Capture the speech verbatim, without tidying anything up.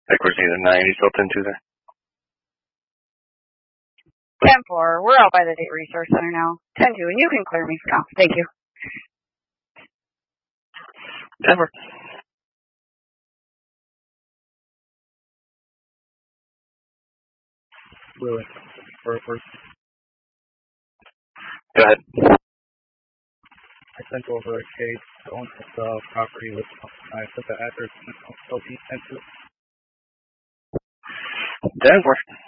Backwards either nine, you still ten two there. ten four, we're out by the Date Resource Center now. ten two, and you can clear me for now. Thank you. Denver. Lewis, Burford. Go ahead. I sent over a case on the property with, I put the address in L P ten two. Denver.